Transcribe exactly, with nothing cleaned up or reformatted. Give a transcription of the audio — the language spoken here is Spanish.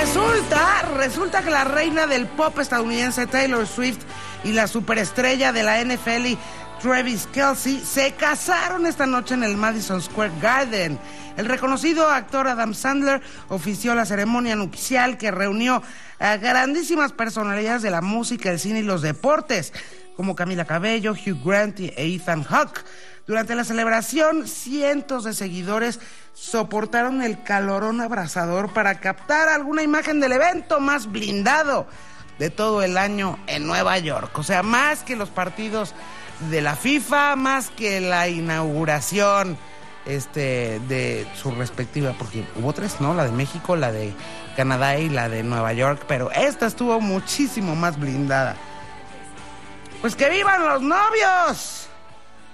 resulta, resulta que la reina del pop estadounidense Taylor Swift y la superestrella de la N F L Travis Kelce se casaron esta noche en el Madison Square Garden. El reconocido actor Adam Sandler ofició la ceremonia nupcial que reunió a grandísimas personalidades de la música, el cine y los deportes, como Camila Cabello, Hugh Grant e Ethan Hawke. Durante la celebración, cientos de seguidores soportaron el calorón abrasador para captar alguna imagen del evento más blindado de todo el año en Nueva York. O sea, más que los partidos de la FIFA, más que la inauguración este, de su respectiva, porque hubo tres, ¿no? La de México, la de Canadá y la de Nueva York, pero esta estuvo muchísimo más blindada. Pues que vivan los novios.